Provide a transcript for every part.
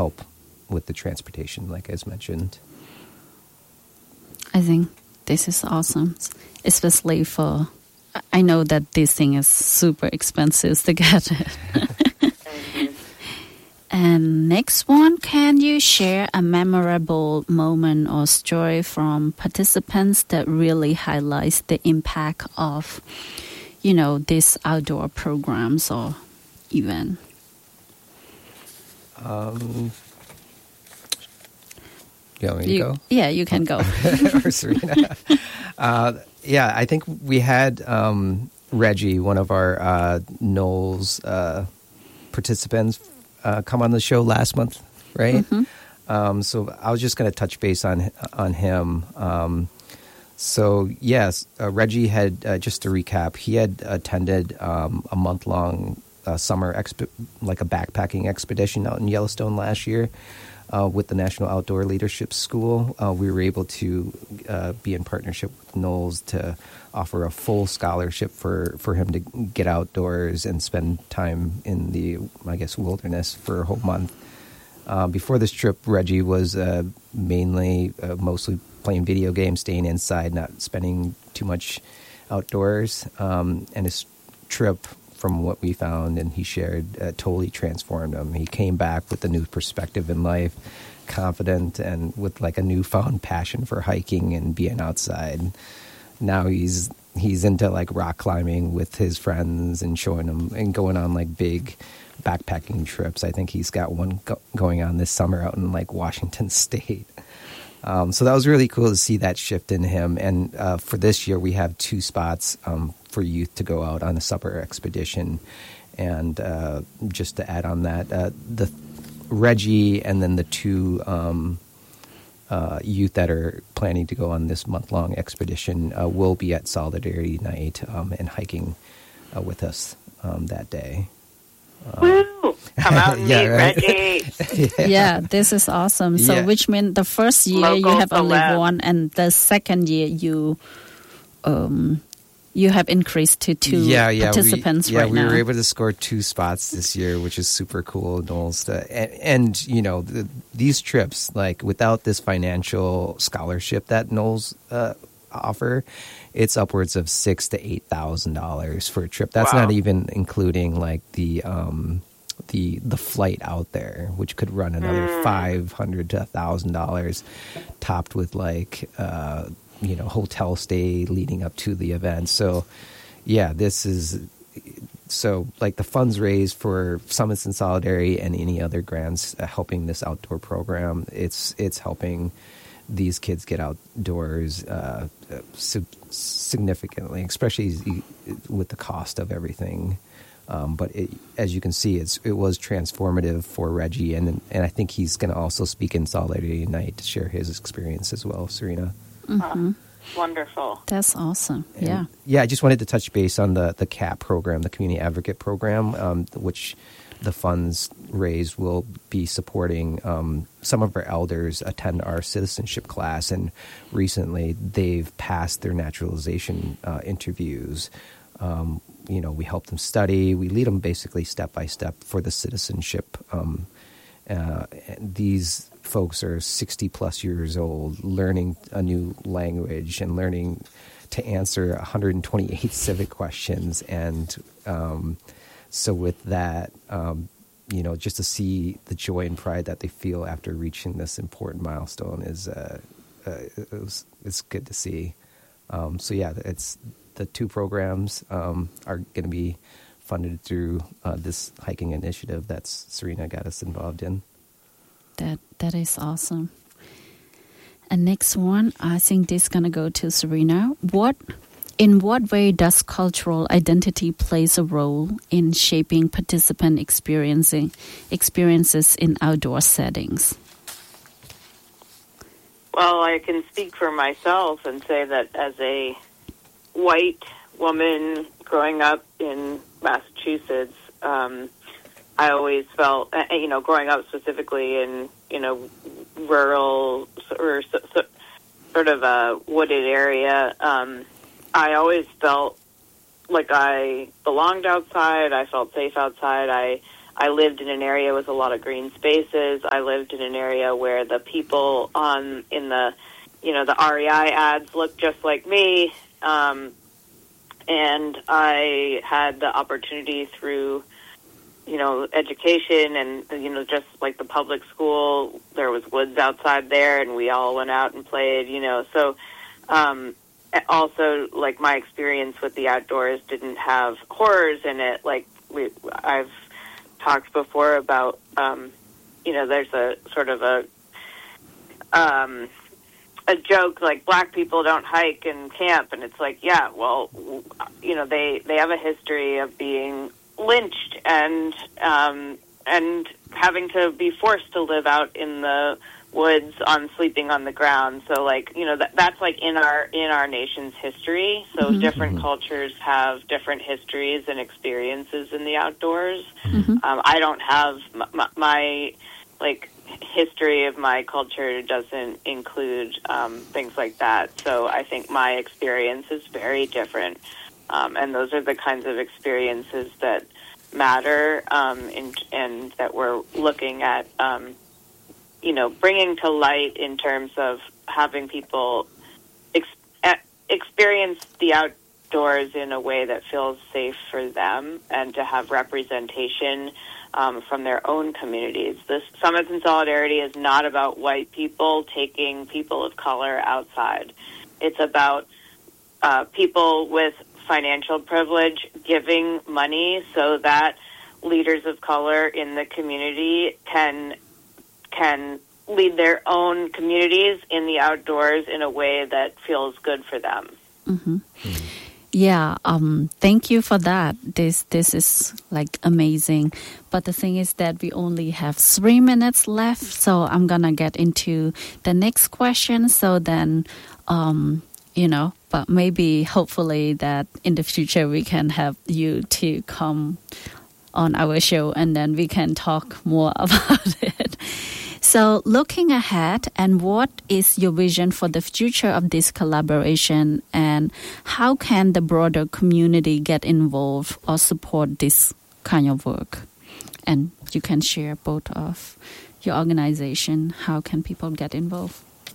help with the transportation, like as mentioned. I think this is awesome, especially for, I know that this thing is super expensive to get it. And next one, can you share a memorable moment or story from participants that really highlights the impact of, these outdoor programs or event? You want me to go? Yeah, you can go. Or Serena. I think we had Reggie, one of our NOLS participants, come on the show last month, right? Mm-hmm. So I was just going to touch base on him. So yes, Reggie had, just to recap, he had attended a month-long summer like a backpacking expedition out in Yellowstone last year with the National Outdoor Leadership School. We were able to be in partnership with NOLS to offer a full scholarship for him to get outdoors and spend time in the, wilderness for a whole month. Before this trip, Reggie was mostly playing video games, staying inside, not spending too much outdoors. And his trip, from what we found and he shared, totally transformed him. He came back with a new perspective in life, confident and with like a newfound passion for hiking and being outside. Now he's into like rock climbing with his friends and showing them and going on like big backpacking trips. I think he's got one going on this summer out in like Washington State. So that was really cool to see that shift in him. And for this year, we have 2 spots for youth to go out on a summer expedition. And just to add on that, the Reggie and then the 2 youth that are planning to go on this month-long expedition will be at Solidarity Night and hiking with us that day. Woo! Come out and meet Reggie. Yeah, this is awesome. So which means the first year you have only one, and the second year you have increased to 2 participants right now. We were able to score 2 spots this year, which is super cool, Knowles. And these trips, like without this financial scholarship that Knowles offer, it's upwards of $6,000 to $8,000 for a trip. That's not even including like the flight out there, which could run another $500 to $1,000, topped with like hotel stay leading up to the event. So this is like the funds raised for Summits in Solidarity and any other grants helping this outdoor program. It's helping these kids get outdoors significantly, especially with the cost of everything. But as you can see, it was transformative for Reggie, and I think he's going to also speak in Solidarity Night to share his experience as well, Serena. Mm-hmm. Wonderful. That's awesome. And, I just wanted to touch base on the CAP program, the Community Advocate Program, which the funds raised will be supporting. Some of our elders attend our citizenship class, and recently they've passed their naturalization interviews. We help them study. We lead them basically step by step for the citizenship. These folks are 60 plus years old, learning a new language and learning to answer 128 civic questions. And so with that, just to see the joy and pride that they feel after reaching this important milestone it's good to see. It's the 2 programs are going to be funded through this hiking initiative that Serena got us involved in. That is awesome. And next one, I think this is going to go to Serena. In what way does cultural identity plays a role in shaping participant experiences in outdoor settings? Well, I can speak for myself and say that as a white woman growing up in Massachusetts, I always felt, growing up specifically in, rural or sort of a wooded area, I always felt like I belonged outside. I felt safe outside. I lived in an area with a lot of green spaces. I lived in an area where the people in the REI ads looked just like me. And I had the opportunity through, education and, just like the public school, there was woods outside there and we all went out and played, So also, like, my experience with the outdoors didn't have horrors in it. Like, I've talked before about, there's a sort of a joke like black people don't hike and camp, and it's like, yeah, well, they have a history of being lynched and having to be forced to live out in the woods sleeping on the ground. So like, that's like in our nation's history. So different cultures have different histories and experiences in the outdoors. I don't have my history of my culture doesn't include things like that. So I think my experience is very different. And those are the kinds of experiences that matter and that we're looking at, bringing to light in terms of having people experience the outdoors in a way that feels safe for them and to have representation from their own communities. This Summits in Solidarity is not about white people taking people of color outside. It's about people with financial privilege giving money so that leaders of color in the community can lead their own communities in the outdoors in a way that feels good for them. Yeah, thank you for that. This is like amazing. But the thing is that we only have 3 minutes left, so I'm gonna get into the next question. So then, but maybe hopefully that in the future we can have you to come on our show and then we can talk more about it. So looking ahead, and what is your vision for the future of this collaboration, and how can the broader community get involved or support this kind of work? And you can share both of your organization. How can people get involved?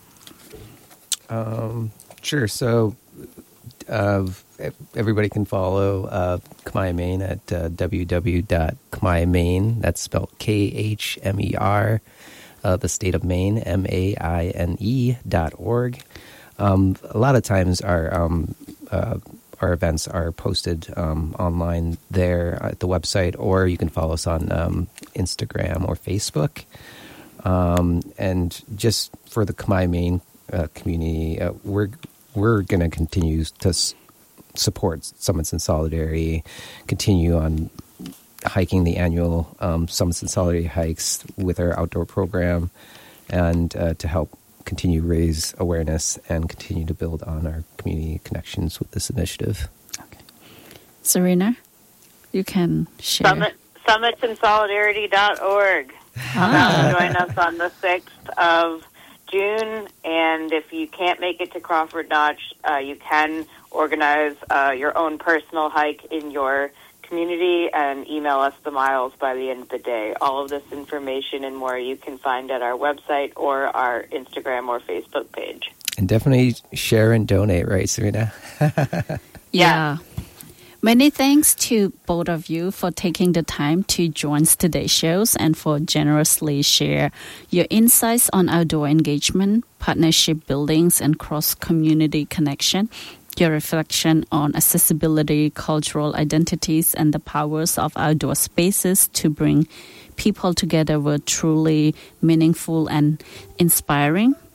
Sure. So everybody can follow Khmer Maine at www.khmermaine. That's spelled KHMER. The state of Maine, MAINE.org. A lot of times our events are posted online there at the website, or you can follow us on Instagram or Facebook. And just for the Khmer Maine community, we're going to continue to support Summits in Solidarity, continue on hiking the annual Summits in Solidarity hikes with our outdoor program, and to help continue raise awareness and continue to build on our community connections with this initiative. Okay. Serena, you can share. Summitsinsolidarity.org. Join us on the 6th of June, and if you can't make it to Crawford Notch, you can organize your own personal hike in your community and email us the miles by the end of the day. All of this information and more you can find at our website or our Instagram or Facebook page. And definitely share and donate, right, Serena? Yeah. Many thanks to both of you for taking the time to join today's shows and for generously share your insights on outdoor engagement, partnership buildings, and cross-community connection. Your reflection on accessibility, cultural identities, and the powers of outdoor spaces to bring people together were truly meaningful and inspiring.